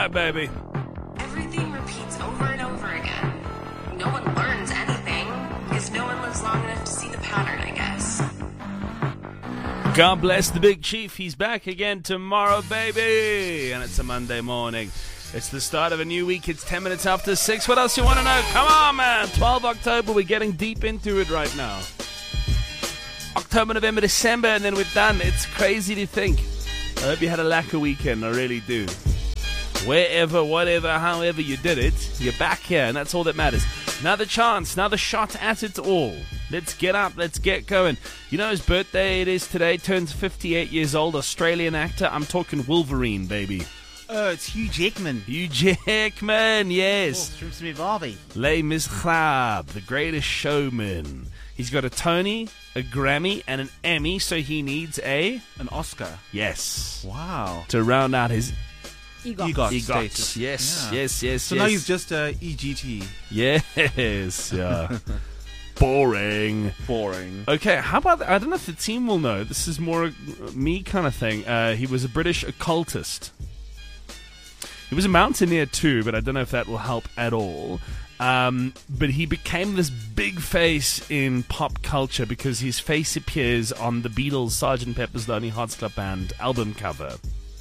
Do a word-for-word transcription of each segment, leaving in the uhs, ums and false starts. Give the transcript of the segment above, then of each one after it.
right, baby. Everything repeats over and over again. No one learns anything because no one lives long enough to see the pattern, I guess. God bless the Big Chief. He's back again tomorrow, baby. And it's a Monday morning. It's the start of a new week. It's ten minutes after six. What else you want to know? Come on, man. twelfth of October. We're getting deep into it right now. October, November, December, and then we're done. It's crazy to think. I hope you had a lacquer weekend. I really do. Wherever, whatever, however you did it, you're back here, and that's all that matters. Another chance, another shot at it all. Let's get up, let's get going. You know his birthday it is today, turns fifty-eight years old, Australian actor. I'm talking Wolverine, baby. Oh, it's Hugh Jackman. Hugh Jackman, yes. Oh, Shrimps me Barbie. Les Miserables, the greatest showman. He's got a Tony, a Grammy, and an Emmy, so he needs a... An Oscar. Yes. Wow. To round out his... EGOT. EGOT, EGOT. status. Yes, Yeah. yes, yes, So yes. now he's just a E G T. Yes, yeah. Boring. Boring. Okay, how about... I don't know if the team will know. This is more a me kind of thing. Uh, he was a British occultist. He was a mountaineer too, but I don't know if that will help at all. Um, but he became this big face in pop culture because his face appears on the Beatles' Sergeant Pepper's Lonely Hearts Club Band album cover.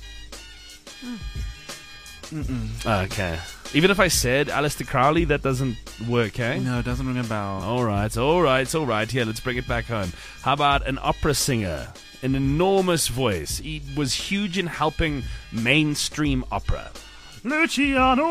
Mm. Okay. Even if I said Aleister Crowley, that doesn't work, eh? No, it doesn't ring a bell. All right, all right, all right. Here, let's bring it back home. How about an opera singer? An enormous voice. He was huge in helping mainstream opera. Luciano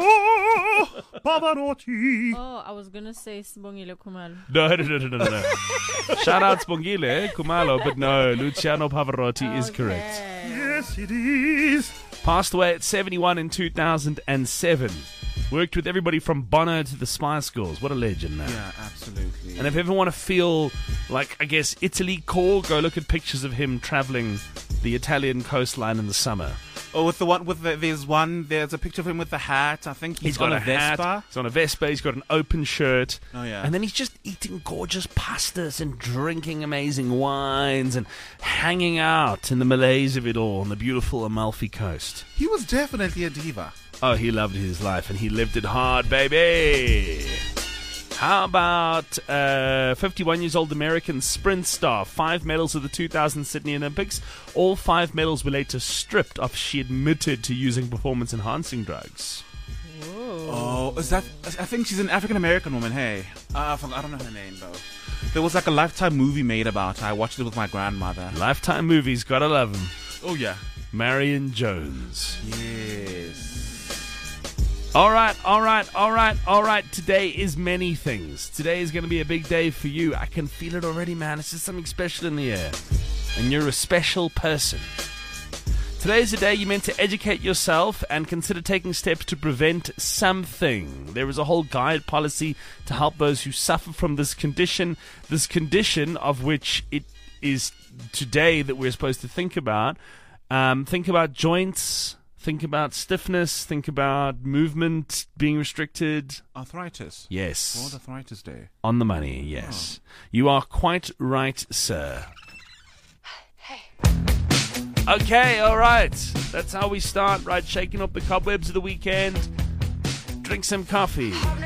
Pavarotti. Oh, I was gonna say Sibongile Khumalo. No, no, no, no, no, no. Shout out Spongile, Khumalo, but no, Luciano Pavarotti is correct. Yes, it is. Passed away at seventy-one in two thousand seven. Worked with everybody from Bono to the Spice Girls. What a legend, man. Yeah, absolutely. And if you ever want to feel like, I guess, Italy core, go look at pictures of him traveling the Italian coastline in the summer. Oh, with the one with the, there's one. There's a picture of him with the hat. I think he's, He's got on a, a Vespa. hat. He's on a Vespa. He's got an open shirt. Oh yeah. And then he's just eating gorgeous pastas and drinking amazing wines and hanging out in the malaise of it all on the beautiful Amalfi Coast. He was definitely a diva. Oh, he loved his life and he lived it hard, baby. How about uh, fifty-one years old American sprint star? Five medals at the two thousand Sydney Olympics. All five medals were later stripped after she admitted to using performance-enhancing drugs. Oh, is that? I think she's an African American woman. Hey, uh, I forgot- I don't know her name though. There was like a Lifetime movie made about her. I watched it with my grandmother. Lifetime movies, gotta love them. Oh yeah. Marion Jones. Yes. All right, all right, all right, all right. Today is many things. Today is going to be a big day for you. I can feel it already, man. It's just something special in the air. And you're a special person. Today is a day you're meant to educate yourself and consider taking steps to prevent something. There is a whole guide policy to help those who suffer from this condition. This condition of which it is today that we're supposed to think about. Um, think about joints. Think about stiffness. Think about movement being restricted. Arthritis. Yes. World Arthritis Day. On the money, yes. You are quite right, sir. Okay, all right. That's how we start, right? Shaking up the cobwebs of the weekend. Drink some coffee.